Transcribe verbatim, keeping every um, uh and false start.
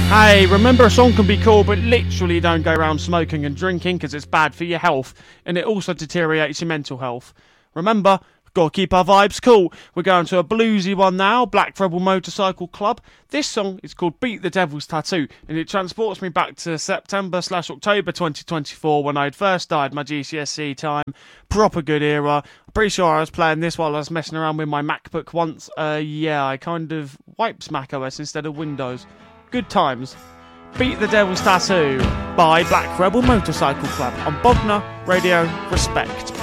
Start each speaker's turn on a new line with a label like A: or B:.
A: Hey, remember a song can be cool, but literally don't go around smoking and drinking because it's bad for your health and it also deteriorates your mental health. Remember, we've got to keep our vibes cool. We're going to a bluesy one now, Black Rebel Motorcycle Club. This song is called Beat the Devil's Tattoo and it transports me back to September slash October twenty twenty-four when I had first started my G C S E time. Proper good era. Pretty sure I was playing this while I was messing around with my MacBook once. Uh, yeah, I kind of wiped macOS instead of Windows. Good times. Beat the Devil's Tattoo by Black Rebel Motorcycle Club on Bogner Radio Respect.